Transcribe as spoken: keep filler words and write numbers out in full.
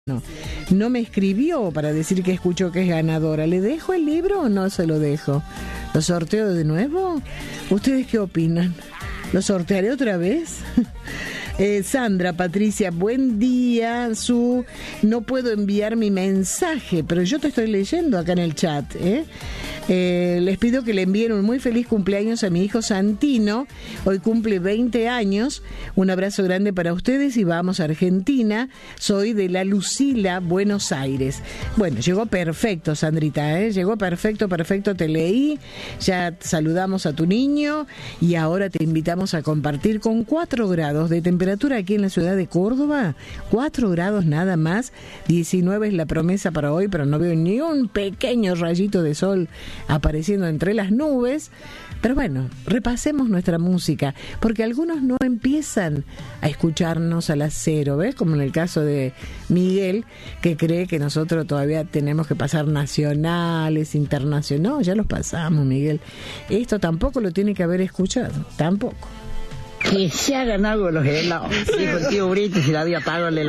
No, no me escribió para decir que escuchó que es ganadora. ¿Le dejo el libro o no se lo dejo? ¿Lo sorteo de nuevo? ¿Ustedes qué opinan? ¿Lo sortearé otra vez? Eh, Sandra, Patricia, buen día. Su, no puedo enviar mi mensaje, pero yo te estoy leyendo acá en el chat. ¿eh? Eh, les pido que le envíen un muy feliz cumpleaños a mi hijo Santino. Hoy cumple veinte años. Un abrazo grande para ustedes y vamos a Argentina. Soy de La Lucila, Buenos Aires. Bueno, llegó perfecto, Sandrita. ¿eh? Llegó perfecto, perfecto. Te leí. Ya saludamos a tu niño y ahora te invitamos a compartir con cuatro grados de temperatura aquí en la ciudad de Córdoba. cuatro grados nada más. diecinueve es la promesa para hoy, pero no veo ni un pequeño rayito de sol apareciendo entre las nubes. Pero bueno, repasemos nuestra música, porque algunos no empiezan a escucharnos a las cero, ¿ves? Como en el caso de Miguel, que cree que nosotros todavía tenemos que pasar nacionales, internacionales. No, ya los pasamos, Miguel. Esto tampoco lo tiene que haber escuchado, tampoco. Que se hagan algo los helados. Dijo el tío Brito y se le había pagado el helado.